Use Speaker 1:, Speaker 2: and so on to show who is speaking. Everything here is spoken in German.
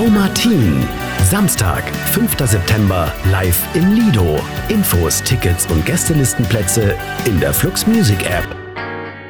Speaker 1: Martin. Samstag, 5. September, live im Lido. Infos, Tickets und Gästelistenplätze in der Flux Music App.